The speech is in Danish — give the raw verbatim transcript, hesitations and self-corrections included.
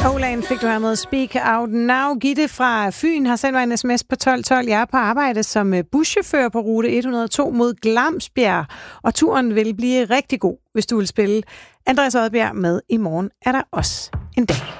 Olan fik du her med Speak Out Now. Gitte fra Fyn har sendt mig en sms på tolv tolv. Jeg er på arbejde som buschauffør på rute et hundrede og to mod Glamsbjerg, og turen vil blive rigtig god, hvis du vil spille. Andreas Odbjerg med I morgen er der også en dag.